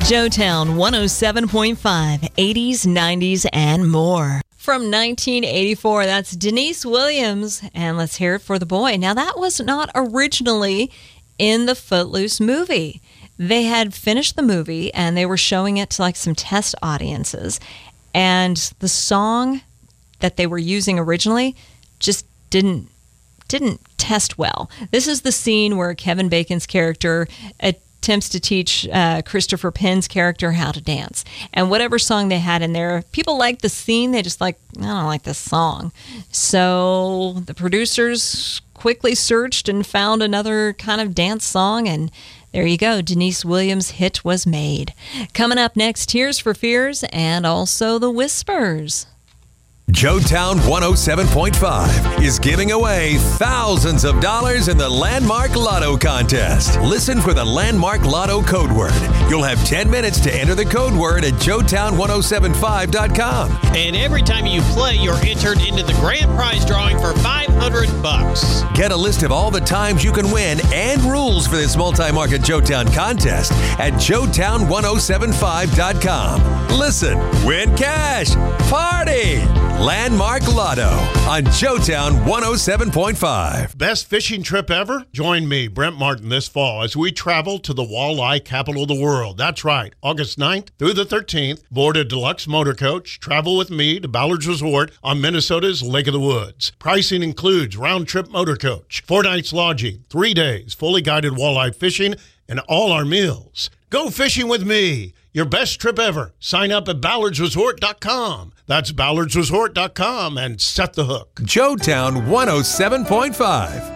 Joetown 107.5, 80s, 90s, and more. From 1984, that's Denise Williams, and let's hear it for the boy. Now, that was not originally in the Footloose movie. They had finished the movie, and they were showing it to like some test audiences, and the song that they were using originally just didn't test well. This is the scene where Kevin Bacon's character attempts to teach Christopher Penn's character how to dance. And whatever song they had in there, people liked the scene, they just like, I don't like this song. So the producers quickly searched and found another kind of dance song, and there you go, Denise Williams' hit was made. Coming up next, Tears for Fears and also The Whispers. Joetown 107.5 is giving away thousands of dollars in the Landmark Lotto contest. Listen for the Landmark Lotto code word. You'll have 10 minutes to enter the code word at Joetown1075.com. And every time you play, you're entered into the grand prize drawing for $500. Get a list of all the times you can win and rules for this multi-market Joetown contest at Joetown1075.com. Listen, win cash, party! Landmark Lotto on Joetown 107.5. Best fishing trip ever? Join me, Brent Martin, this fall as we travel to the walleye capital of the world. That's right, August 9th through the 13th. Board a deluxe motor coach. Travel with me to Ballard's Resort on Minnesota's Lake of the Woods. Pricing includes round-trip motor coach, 4 nights lodging, 3 days, fully guided walleye fishing, and all our meals. Go fishing with me. Your best trip ever. Sign up at ballardsresort.com. That's ballardsresort.com and set the hook. Joetown 107.5.